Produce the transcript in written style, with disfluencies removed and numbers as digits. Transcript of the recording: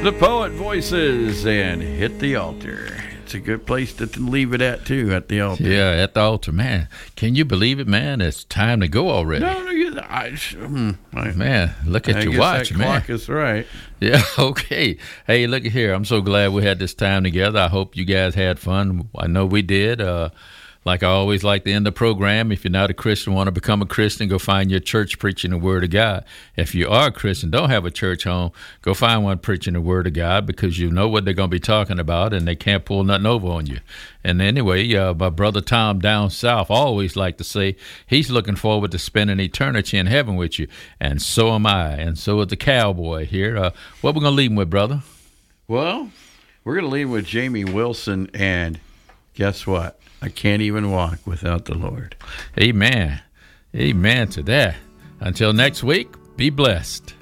The Poet Voices and Hit the Altar. It's a good place to leave it at, too, at the altar. Yeah, at the altar, man. Can you believe it, man? It's time to go already. No, man, look at your watch, that man. Clock is right. Yeah, okay. Hey, look at here. I'm so glad we had this time together. I hope you guys had fun. I know we did. Like I always like to end the program, if you're not a Christian, want to become a Christian, go find your church preaching the Word of God. If you are a Christian, don't have a church home, go find one preaching the Word of God, because you know what they're going to be talking about, and they can't pull nothing over on you. And anyway, my brother Tom down south always like to say he's looking forward to spending eternity in heaven with you, and so am I, and so is the cowboy here. What we're going to leave him with, brother? Well, we're going to leave with Jamie Wilson, and guess what? I can't even walk without the Lord. Amen. Amen to that. Until next week, be blessed.